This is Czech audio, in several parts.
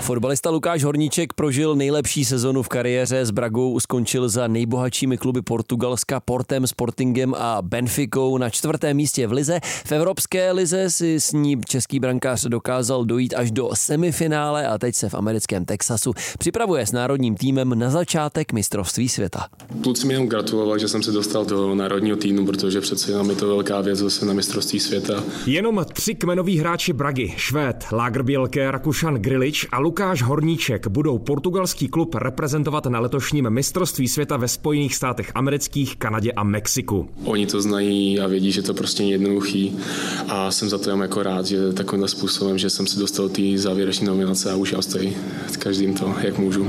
Fotbalista Lukáš Horníček prožil nejlepší sezonu v kariéře. S Bragou skončil za nejbohatšími kluby Portugalska, Portem, Sportingem a Benficou na 4. místě v lize. V Evropské lize si s ní český brankář dokázal dojít až do semifinále a teď se v americkém Texasu připravuje s národním týmem na začátek mistrovství světa. Kluci mi jenom gratulovali, že jsem se dostal do národního týmu, protože přece jenom je to velká věc zase na mistrovství světa. Jenom 3 kmenoví hráči Bragy, Švéd Lagerbielke, Rakušan Grilič a Lukáš Horníček budou portugalský klub reprezentovat na letošním mistrovství světa ve Spojených státech amerických, Kanadě a Mexiku. Oni to znají a vědí, že to prostě není jednoduchý a jsem za to jen jako rád, že takovýmhle způsobem, že jsem se dostal té závěrečné nominace a už já stojí každým to, jak můžu.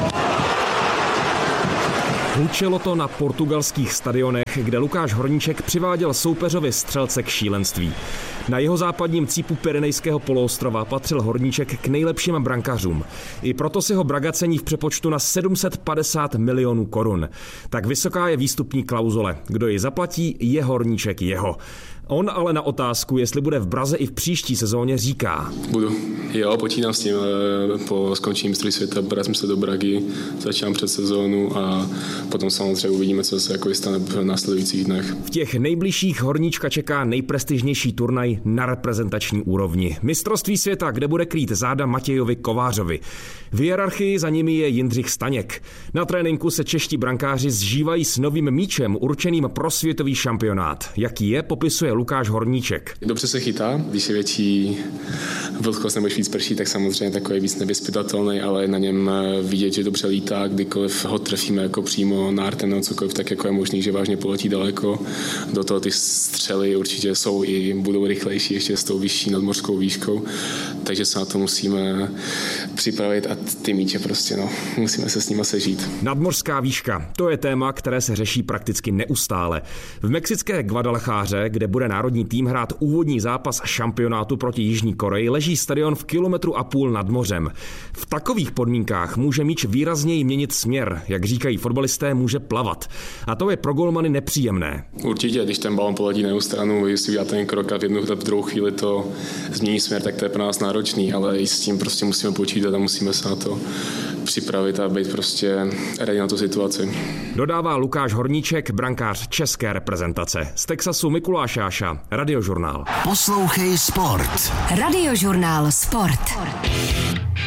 Hučelo to na portugalských stadionech, kde Lukáš Horníček přiváděl soupeřovi střelce k šílenství. Na jeho západním cípu Pyrenejského poloostrova patřil Horníček k nejlepším brankařům. I proto si ho Braga cení v přepočtu na 750 milionů korun. Tak vysoká je výstupní klauzule. Kdo ji zaplatí, je Horníček jeho. On ale na otázku, jestli bude v Braze i v příští sezóně, říká. Budu. Jo, počítám s tím. Po skončení mistrovství světa vracím se do Bragy, začínám před sezónu a potom samozřejmě uvidíme, co se jako stane v následujících dnech. V těch nejbližších Horníčka čeká nejprestižnější turnaj na reprezentační úrovni. Mistrovství světa, kde bude krýt záda Matějovi Kovářovi. V hierarchii za nimi je Jindřich Staněk. Na tréninku se čeští brankáři zžívají s novým míčem určeným pro světový šampionát. Jaký je, popisuje Lukáš Horníček. Dobře se chytá, když je větší vlhkost nebo víc prší, tak samozřejmě takový víc nevyzpytatelný, ale na něm vidět, že dobře lítá, kdykoliv ho trefíme jako přímo na artem nebo cokoliv, tak jako je možný, že vážně poletí daleko. Do toho ty střely určitě jsou i budou rychlejší ještě s tou vyšší nadmořskou výškou, takže se na to musíme připravit a ty míče prostě, musíme se s nima sežít. Nadmořská výška, to je téma, které se řeší prakticky neustále. V mexické Guadalajáře, kde bude národní tým hrát úvodní zápas šampionátu proti Jižní Koreji, leží stadion v 1,5 kilometru nad mořem. V takových podmínkách může míč výrazněji měnit směr, jak říkají fotbalisté, může plavat. A to je pro golmany nepříjemné. Určitě, když ten balon poletí na jednu stranu, vy si uděláte ten krok a v druhou chvíli to změní směr, tak to je pro nás náročný, ale i s tím prostě musíme počítat a musíme se na to připravit a být prostě ready na tu situaci. Dodává Lukáš Horníček, brankář české reprezentace. Z Texasu Mikuláš Jáša, Radiožurnál. Poslouchej Sport. Radiožurnál Sport.